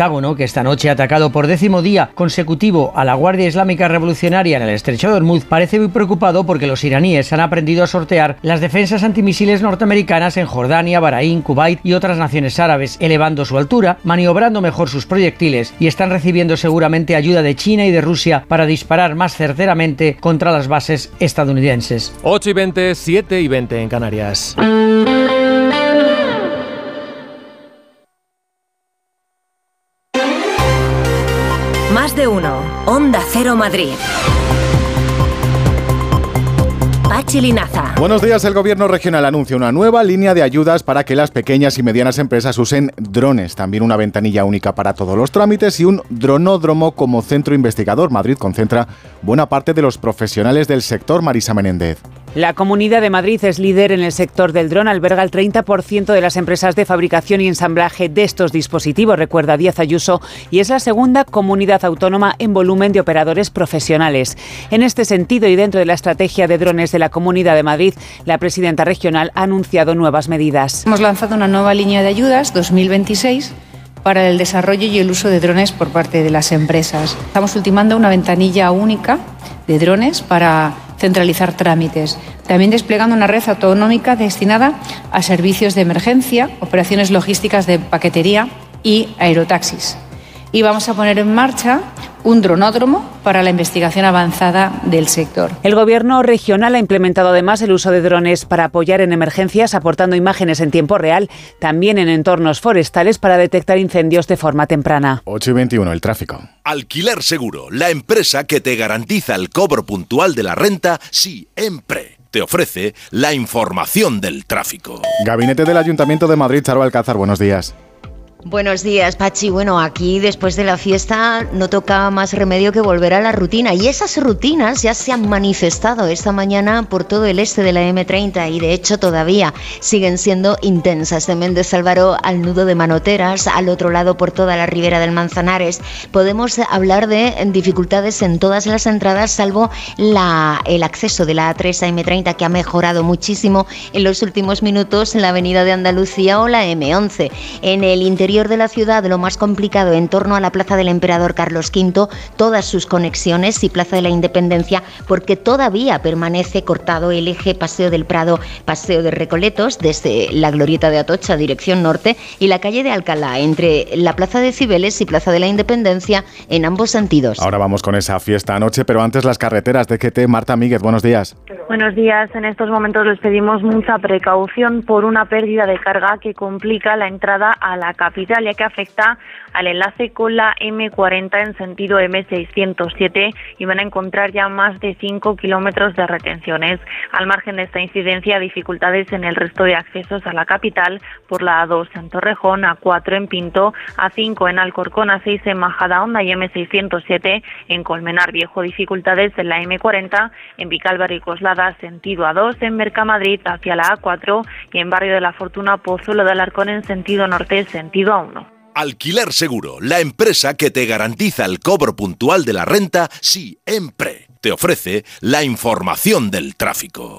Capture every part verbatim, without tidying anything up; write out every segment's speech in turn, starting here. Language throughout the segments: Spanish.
Pentágono, que esta noche ha atacado por décimo día consecutivo a la Guardia Islámica Revolucionaria en el estrecho de Hormuz, parece muy preocupado porque los iraníes han aprendido a sortear las defensas antimisiles norteamericanas en Jordania, Bahrein, Kuwait y otras naciones árabes, elevando su altura, maniobrando mejor sus proyectiles y están recibiendo seguramente ayuda de China y de Rusia para disparar más certeramente contra las bases estadounidenses. ocho y veinte, siete y veinte en Canarias. Más de uno. Onda Cero Madrid. Pachi Linaza. Buenos días. El Gobierno regional anuncia una nueva línea de ayudas para que las pequeñas y medianas empresas usen drones. También una ventanilla única para todos los trámites y un dronódromo como centro investigador. Madrid concentra buena parte de los profesionales del sector. Marisa Menéndez. La Comunidad de Madrid es líder en el sector del dron, alberga el treinta por ciento de las empresas de fabricación y ensamblaje de estos dispositivos, recuerda Díaz Ayuso, y es la segunda comunidad autónoma en volumen de operadores profesionales. En este sentido y dentro de la estrategia de drones de la Comunidad de Madrid, la presidenta regional ha anunciado nuevas medidas. Hemos lanzado una nueva línea de ayudas dos mil veintiséis para el desarrollo y el uso de drones por parte de las empresas. Estamos ultimando una ventanilla única de drones para centralizar trámites. También desplegando una red autonómica destinada a servicios de emergencia, operaciones logísticas de paquetería y aerotaxis. Y vamos a poner en marcha un dronódromo para la investigación avanzada del sector. El Gobierno regional ha implementado además el uso de drones para apoyar en emergencias, aportando imágenes en tiempo real, también en entornos forestales para detectar incendios de forma temprana. ocho y veintiuno, el tráfico. Alquiler Seguro, la empresa que te garantiza el cobro puntual de la renta siempre. Te ofrece la información del tráfico. Gabinete del Ayuntamiento de Madrid, Charo Alcázar, buenos días. Buenos días, Pachi. Bueno, aquí después de la fiesta no toca más remedio que volver a la rutina, y esas rutinas ya se han manifestado esta mañana por todo el este de la eme treinta y de hecho todavía siguen siendo intensas. De Méndez Álvaro al nudo de Manoteras, al otro lado por toda la ribera del Manzanares. Podemos hablar de dificultades en todas las entradas, salvo la, el acceso de la A tres a eme treinta, que ha mejorado muchísimo en los últimos minutos en la avenida de Andalucía o la eme once. En el interior de la ciudad, lo más complicado en torno a la Plaza del Emperador Carlos quinto, todas sus conexiones, y Plaza de la Independencia, porque todavía permanece cortado el eje Paseo del Prado, Paseo de Recoletos, desde la Glorieta de Atocha, dirección norte, y la calle de Alcalá, entre la Plaza de Cibeles y Plaza de la Independencia, en ambos sentidos. Ahora vamos con esa fiesta anoche, pero antes las carreteras de G T. Marta Míguez, buenos días. Buenos días. En estos momentos les pedimos mucha precaución por una pérdida de carga que complica la entrada a la capital, ya que afecta al enlace con la eme cuarenta en sentido eme seiscientos siete y van a encontrar ya más de cinco kilómetros de retenciones. Al margen de esta incidencia, dificultades en el resto de accesos a la capital por la A dos en Torrejón, A cuatro en Pinto, A cinco en Alcorcón, A seis en Majadahonda y eme seiscientos siete en Colmenar Viejo. Dificultades en la eme cuarenta en Vicálvaro y Coslada, sentido A dos, en Mercamadrid hacia la A cuatro y en Barrio de la Fortuna, Pozuelo de Alarcón en sentido norte, sentido A uno. Alquiler Seguro, la empresa que te garantiza el cobro puntual de la renta siempre. Te ofrece la información del tráfico.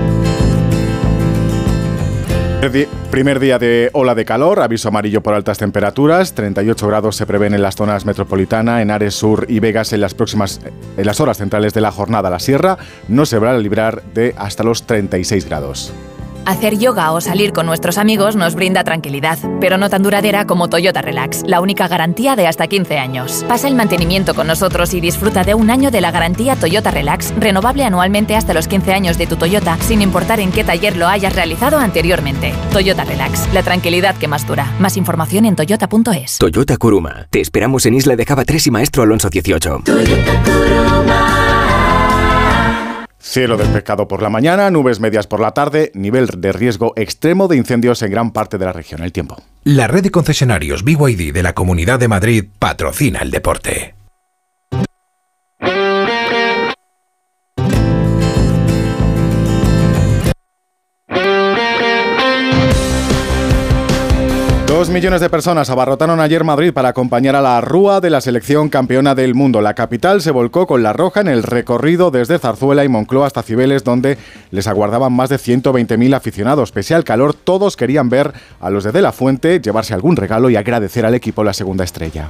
Primer día de ola de calor, aviso amarillo por altas temperaturas, treinta y ocho grados se prevén en las zonas metropolitana, en Ares Sur y Vegas en las próximas, en las horas centrales de la jornada. La Sierra no se va a librar de hasta los treinta y seis grados. Hacer yoga o salir con nuestros amigos nos brinda tranquilidad, pero no tan duradera como Toyota Relax, la única garantía de hasta quince años. Pasa el mantenimiento con nosotros y disfruta de un año de la garantía Toyota Relax, renovable anualmente hasta los quince años de tu Toyota, sin importar en qué taller lo hayas realizado anteriormente. Toyota Relax, la tranquilidad que más dura. Más información en toyota punto es. Toyota Kuruma. Te esperamos en Isla de Java tres y Maestro Alonso dieciocho. Toyota Kuruma. Cielo despejado por la mañana, nubes medias por la tarde, nivel de riesgo extremo de incendios en gran parte de la región. El tiempo. La red de concesionarios B Y D de la Comunidad de Madrid patrocina el deporte. Dos millones de personas abarrotaron ayer Madrid para acompañar a la Rúa de la selección campeona del mundo. La capital se volcó con la roja en el recorrido desde Zarzuela y Moncloa hasta Cibeles, donde les aguardaban más de ciento veinte mil aficionados. Pese al calor, todos querían ver a los de De La Fuente, llevarse algún regalo y agradecer al equipo la segunda estrella.